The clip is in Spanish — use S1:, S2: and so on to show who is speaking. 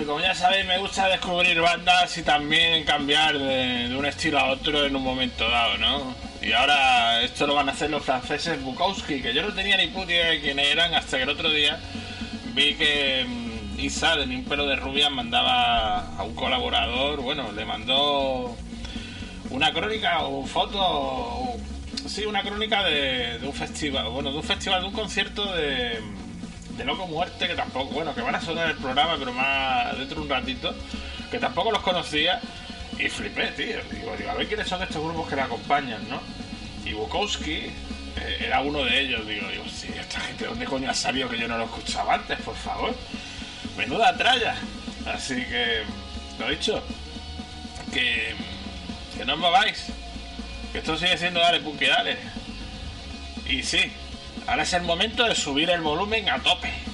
S1: como ya sabéis, me gusta descubrir bandas y también cambiar de un estilo a otro en un momento dado, ¿no? Y ahora esto lo van a hacer los franceses Bukowski, que yo no tenía ni puta idea de quién eran hasta que el otro día vi que Isa de Ni un pelo de rubia mandaba a un colaborador, bueno, le mandó una crónica o foto, sí, una crónica de un festival, bueno, de un concierto de Loco Muerte, que tampoco, bueno, que van a sonar el programa, pero más dentro de un ratito, que tampoco los conocía, y flipé, tío. Digo, a ver quiénes son estos grupos que le acompañan, ¿no? Y Bukowski era uno de ellos. Digo, sí, esta gente, ¿dónde coño ha salido que yo no lo escuchaba antes, por favor? Menuda tralla. Así que, lo dicho, que no os mováis, que esto sigue siendo Dale Punky Dale. Y sí, ahora es el momento de subir el volumen a tope.